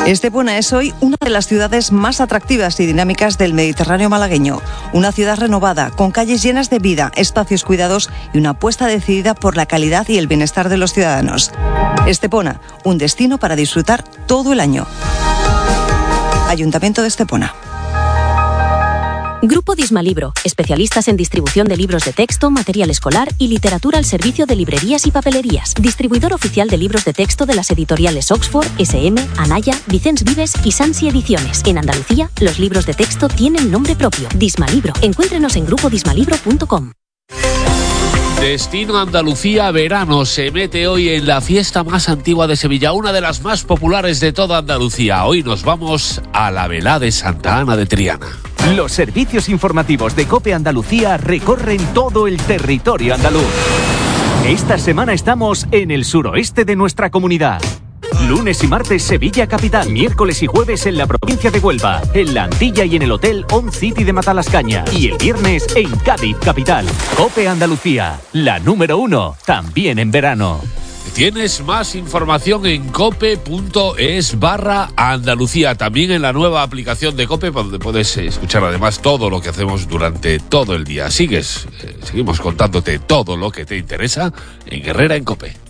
Estepona es hoy una de las ciudades más atractivas y dinámicas del Mediterráneo malagueño. Una ciudad renovada, con calles llenas de vida, espacios cuidados y una apuesta decidida por la calidad y el bienestar de los ciudadanos. Estepona, un destino para disfrutar todo el año. Ayuntamiento de Estepona. Grupo Dismalibro, especialistas en distribución de libros de texto, material escolar y literatura al servicio de librerías y papelerías. Distribuidor oficial de libros de texto de las editoriales Oxford, SM, Anaya, Vicens Vives y Sansi Ediciones. En Andalucía, los libros de texto tienen nombre propio. Dismalibro. Encuéntrenos en grupodismalibro.com. Destino Andalucía verano se mete hoy en la fiesta más antigua de Sevilla, una de las más populares de toda Andalucía. Hoy nos vamos a la velada de Santa Ana de Triana. Los servicios informativos de COPE Andalucía recorren todo el territorio andaluz. Esta semana estamos en el suroeste de nuestra comunidad. Lunes y martes Sevilla capital, miércoles y jueves en la provincia de Huelva, en La Antilla y en el Hotel On City de Matalascaña, y el viernes en Cádiz capital. COPE Andalucía, la número 1, también en verano. Tienes más información en cope.es/Andalucía, también en la nueva aplicación de COPE, donde puedes escuchar además todo lo que hacemos durante todo el día. Seguimos contándote todo lo que te interesa en Herrera en COPE.